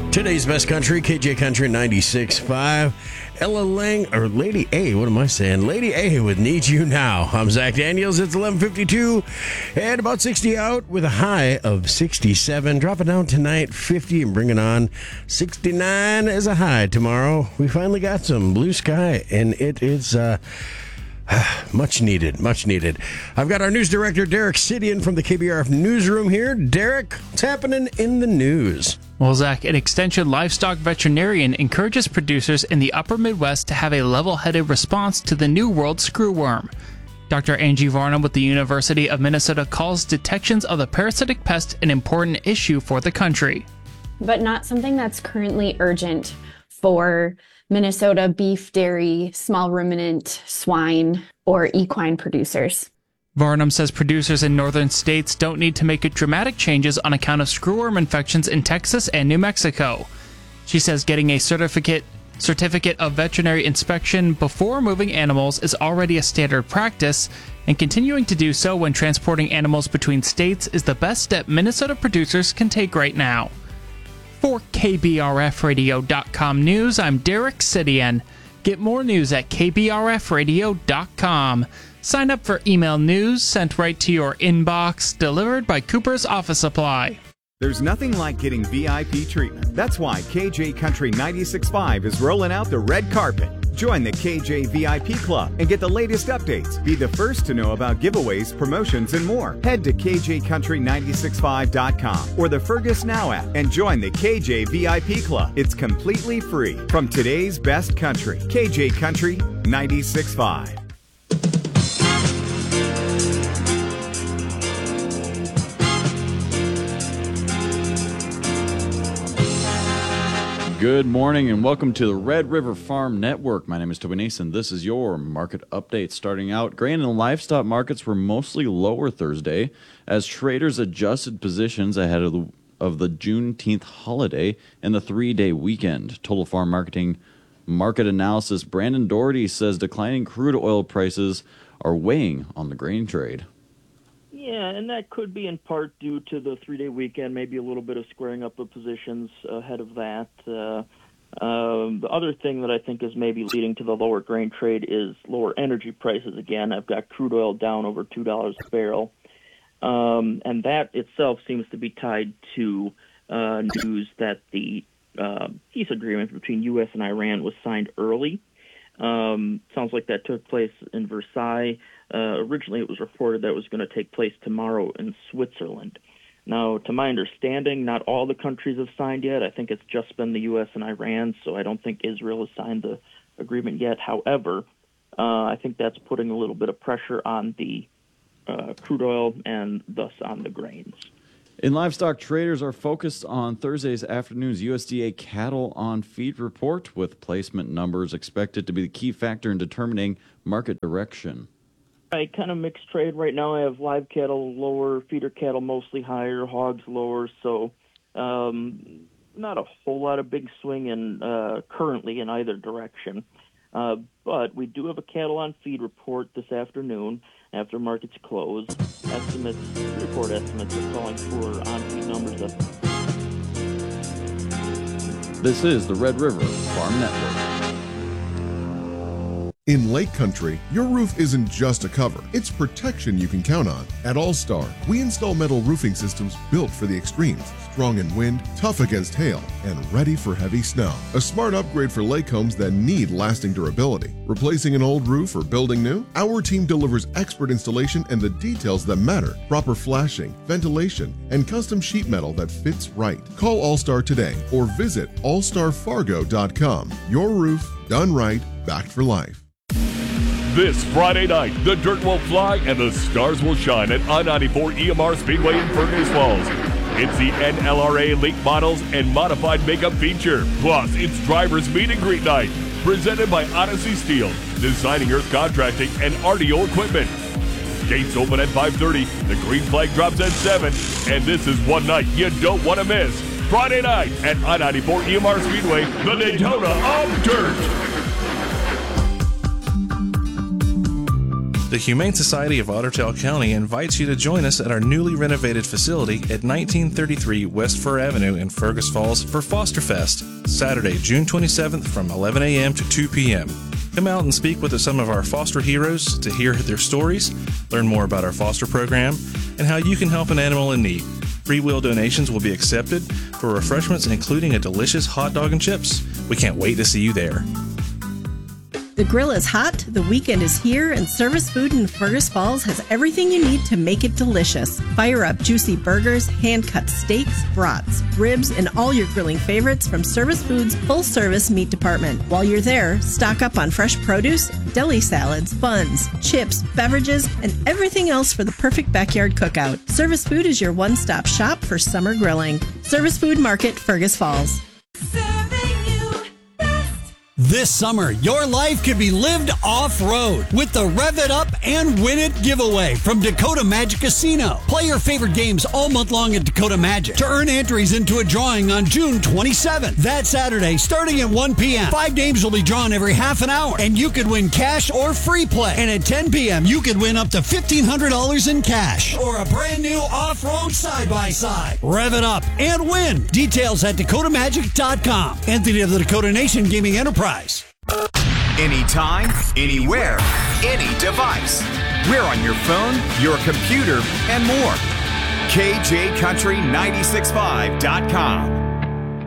Today's best country, KJ Country 96.5. Ella Lang, or Lady A, what am I saying? Lady A with Need You Now. I'm Zach Daniels. It's 11:52 and about 60 out with a high of 67. Dropping down tonight, 50, and bringing on 69 as a high tomorrow. We finally got some blue sky, and it is much needed, much needed. I've got our news director, Derek Sidian from the KBRF newsroom here. Derek, what's happening in the news? Well, Zach, an Extension livestock veterinarian encourages producers in the upper Midwest to have a level-headed response to the New World screwworm. Dr. Angie Varnum with the University of Minnesota calls detections of the parasitic pest an important issue for the country. But not something that's currently urgent for Minnesota beef, dairy, small ruminant, swine, or equine producers. Varnum says producers in northern states don't need to make dramatic changes on account of screwworm infections in Texas and New Mexico. She says getting a certificate of veterinary inspection before moving animals is already a standard practice, and continuing to do so when transporting animals between states is the best step Minnesota producers can take right now. For KBRFradio.com News, I'm Derek Sidian. Get more news at KBRFradio.com. Sign up for email news sent right to your inbox, delivered by Cooper's Office Supply. There's nothing like getting VIP treatment. That's why KJ Country 96.5 is rolling out the red carpet. Join the KJ VIP Club and get the latest updates. Be the first to know about giveaways, promotions, and more. Head to KJCountry965.com or the Fergus Now app and join the KJ VIP Club. It's completely free. From today's best country, KJ Country 96.5. Good morning and welcome to the Red River Farm Network. My name is Toby Nason. This is your market update. Starting out, grain and livestock markets were mostly lower Thursday as traders adjusted positions ahead of the Juneteenth holiday and the three-day weekend. Total Farm Marketing market analysis Brandon Doherty says declining crude oil prices are weighing on the grain trade. Yeah, and that could be in part due to the three-day weekend, maybe a little bit of squaring up of positions ahead of that. The other thing that I think is maybe leading to the lower grain trade is lower energy prices again. I've got crude oil down over $2 a barrel, and that itself seems to be tied to news that the peace agreement between U.S. and Iran was signed early. Sounds like that took place in Versailles. Originally, it was reported that it was going to take place tomorrow in Switzerland. Now, to my understanding, not all the countries have signed yet. I think it's just been the U.S. and Iran, so I don't think Israel has signed the agreement yet. However, I think that's putting a little bit of pressure on the crude oil and thus on the grains. In livestock, traders are focused on Thursday's afternoon's USDA cattle on feed report, with placement numbers expected to be the key factor in determining market direction. Right, kind of mixed trade right now. I have live cattle lower, feeder cattle mostly higher, hogs lower, so not a whole lot of big swing in currently in either direction. But we do have a cattle on feed report this afternoon after markets close. Report estimates are calling for on feed numbers up. This is the Red River Farm Network. In Lake Country, your roof isn't just a cover, it's protection you can count on. At All-Star, we install metal roofing systems built for the extremes, strong in wind, tough against hail, and ready for heavy snow. A smart upgrade for lake homes that need lasting durability. Replacing an old roof or building new? Our team delivers expert installation and the details that matter. Proper flashing, ventilation, and custom sheet metal that fits right. Call All-Star today or visit allstarfargo.com. Your roof, done right, backed for life. This Friday night, the dirt will fly and the stars will shine at I-94 EMR Speedway in Fergus Falls. It's the NLRA Elite Models and Modified Makeup feature. Plus, it's Drivers Meet and Greet Night, presented by Odyssey Steel, Designing Earth Contracting, and RDO Equipment. Gates open at 5:30, the green flag drops at 7, and this is one night you don't want to miss. Friday night at I-94 EMR Speedway, the Daytona of Dirt. The Humane Society of Otter Tail County invites you to join us at our newly renovated facility at 1933 West Fur Avenue in Fergus Falls for Foster Fest, Saturday, June 27th from 11 a.m. to 2 p.m. Come out and speak with some of our foster heroes to hear their stories, learn more about our foster program, and how you can help an animal in need. Free will donations will be accepted for refreshments, including a delicious hot dog and chips. We can't wait to see you there. The grill is hot, the weekend is here, and Service Food in Fergus Falls has everything you need to make it delicious. Fire up juicy burgers, hand-cut steaks, brats, ribs, and all your grilling favorites from Service Food's full-service meat department. While you're there, stock up on fresh produce, deli salads, buns, chips, beverages, and everything else for the perfect backyard cookout. Service Food is your one-stop shop for summer grilling. Service Food Market, Fergus Falls. This summer, your life could be lived off-road with the Rev It Up and Win It giveaway from Dakota Magic Casino. Play your favorite games all month long at Dakota Magic to earn entries into a drawing on June 27th. That Saturday, starting at 1 p.m., 5 games will be drawn every half an hour, and you could win cash or free play. And at 10 p.m., you could win up to $1,500 in cash or a brand new off-road side-by-side. Rev it up and win. Details at DakotaMagic.com. Entity of the Dakota Nation Gaming Enterprise. Anytime, anywhere, any device. We're on your phone, your computer, and more. KJCountry965.com.